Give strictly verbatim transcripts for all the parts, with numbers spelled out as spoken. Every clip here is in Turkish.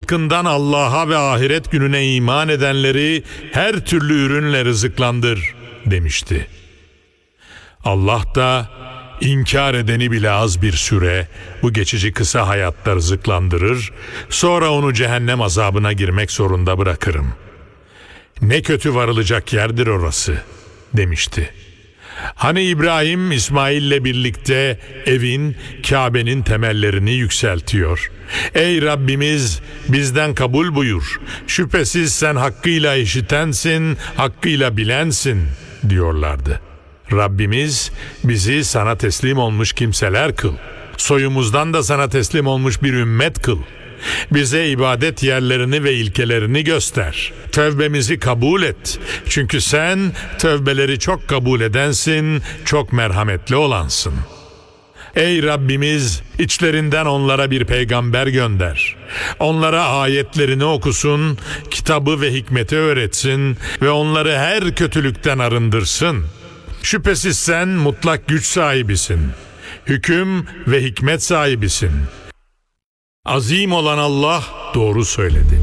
rızkından Allah'a ve ahiret gününe iman edenleri her türlü ürünle rızıklandır demişti. Allah da inkar edeni bile az bir süre bu geçici kısa hayatta rızıklandırır, sonra onu cehennem azabına girmek zorunda bırakırım. Ne kötü varılacak yerdir orası demişti. Hani İbrahim İsmail'le birlikte evin, Kabe'nin temellerini yükseltiyor. Ey Rabbimiz, bizden kabul buyur. Şüphesiz sen hakkıyla işitensin, hakkıyla bilensin diyorlardı. Rabbimiz bizi sana teslim olmuş kimseler kıl. Soyumuzdan da sana teslim olmuş bir ümmet kıl. Bize ibadet yerlerini ve ilkelerini göster. Tövbemizi kabul et. Çünkü sen tövbeleri çok kabul edensin, çok merhametli olansın. Ey Rabbimiz, içlerinden onlara bir peygamber gönder. Onlara ayetlerini okusun, kitabı ve hikmeti öğretsin ve onları her kötülükten arındırsın. Şüphesiz sen mutlak güç sahibisin. Hüküm ve hikmet sahibisin. Azim olan Allah doğru söyledi.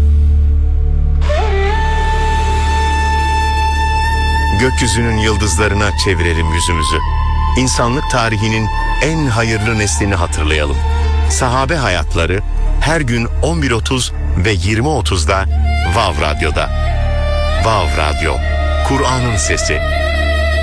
Gökyüzünün yıldızlarına çevirelim yüzümüzü. İnsanlık tarihinin en hayırlı neslini hatırlayalım. Sahabe hayatları her gün on bir otuz ve yirmi otuzda Vav Radyo'da. Vav Radyo, Kur'an'ın sesi.